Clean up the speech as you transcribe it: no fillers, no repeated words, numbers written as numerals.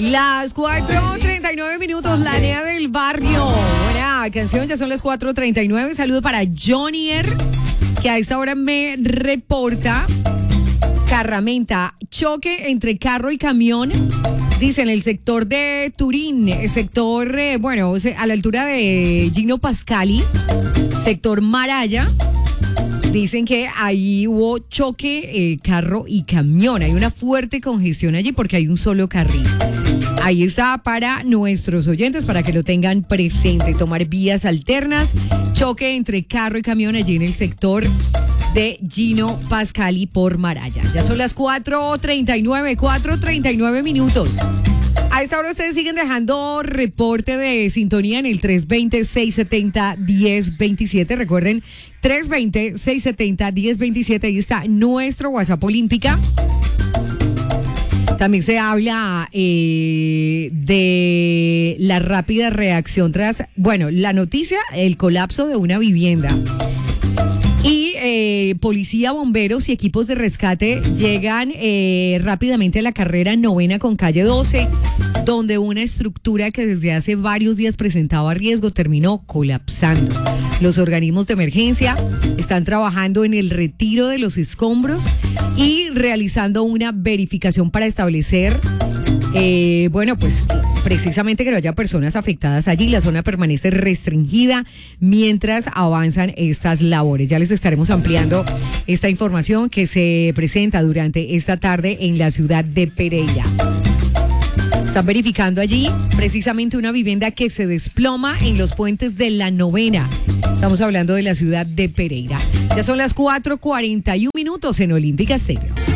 Las 4:39, la nea del barrio. Buena canción, ya son las 4:39. Saludo para Jonier, que a esta hora me reporta. Carramenta, choque entre carro y camión. Dice en el sector de Turín, sector, a la altura de Gino Pascali, sector Maraya. Dicen que ahí hubo choque carro y camión. Hay una fuerte congestión allí porque hay un solo carril. Ahí está para nuestros oyentes, para que lo tengan presente. Tomar vías alternas. Choque entre carro y camión allí en el sector de Gino Pascali por Maraya. Ya son las 4:39 minutos. A esta hora ustedes siguen dejando reporte de sintonía en el 320-670-1027. Recuerden, 320-670-1027. Ahí está nuestro WhatsApp Olímpica. También se habla de la rápida reacción tras, la noticia, el colapso de una vivienda. Y policía, bomberos y equipos de rescate llegan rápidamente a la carrera 9ª con calle 12, donde una estructura que desde hace varios días presentaba riesgo terminó colapsando. Los organismos de emergencia están trabajando en el retiro de los escombros y realizando una verificación para establecer, precisamente que no haya personas afectadas allí. La zona permanece restringida mientras avanzan estas labores. Ya les estaremos ampliando esta información que se presenta durante esta tarde en la ciudad de Pereira. Están verificando allí precisamente una vivienda que se desploma en los puentes de la 9ª. Estamos hablando de la ciudad de Pereira. Ya son las 4:41 en Olímpica Estéreo.